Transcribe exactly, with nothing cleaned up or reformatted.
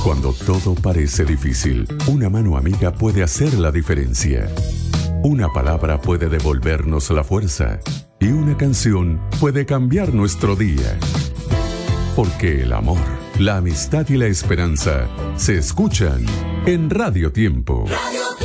Cuando todo parece difícil, una mano amiga puede hacer la diferencia. Una palabra puede devolvernos la fuerza y una canción puede cambiar nuestro día. Porque el amor, la amistad y la esperanza se escuchan en Radio Tiempo. Radio